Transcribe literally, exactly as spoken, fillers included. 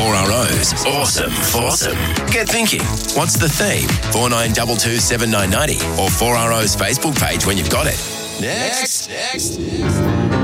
four R Os. Awesome foursome. Get thinking. What's the theme? four nine two two seven nine nine zero or four R O's Facebook page when you've got it. Next. Next. Next.